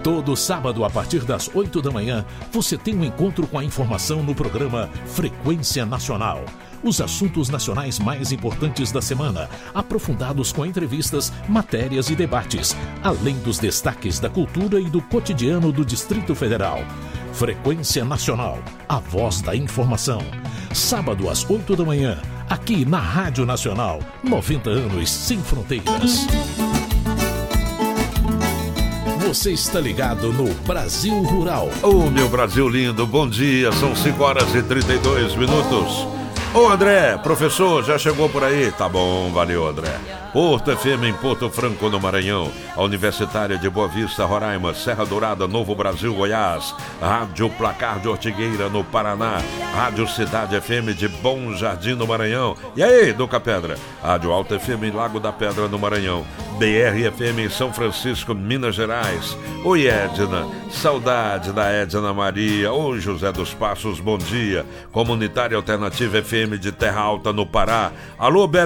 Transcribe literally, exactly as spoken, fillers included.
Todo sábado, a partir das oito da manhã, você tem um encontro com a informação no programa Frequência Nacional. Os assuntos nacionais mais importantes da semana, aprofundados com entrevistas, matérias e debates, além dos destaques da cultura e do cotidiano do Distrito Federal. Frequência Nacional, a voz da informação. Sábado às oito da manhã, aqui na Rádio Nacional, noventa anos sem fronteiras. Você está ligado no Brasil Rural. Ô, meu Brasil lindo, bom dia, são cinco horas e trinta e dois minutos. Ô, André, professor, já chegou por aí? Tá bom, valeu, André. Porto F M em Porto Franco, no Maranhão. A Universitária de Boa Vista, Roraima. Serra Dourada, Novo Brasil, Goiás. Rádio Placar de Ortigueira, no Paraná. Rádio Cidade F M de Bom Jardim, no Maranhão. E aí, Duca Pedra? Rádio Alta F M em Lago da Pedra, no Maranhão. B R F M em São Francisco, Minas Gerais. Oi, Edna. Saudade da Edna Maria. Ô, José dos Passos, bom dia. Comunitária Alternativa F M de Terra Alta, no Pará. Alô, Bela